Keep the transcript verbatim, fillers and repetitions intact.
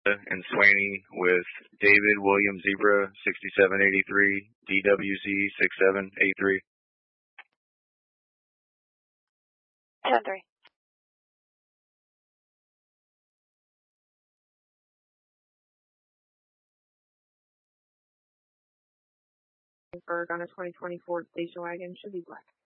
and Swaney with David William Zebra sixty-seven eighty-three, D W Z sixty-seven eighty-three. ten three. Berg on a twenty twenty-four station wagon should be black.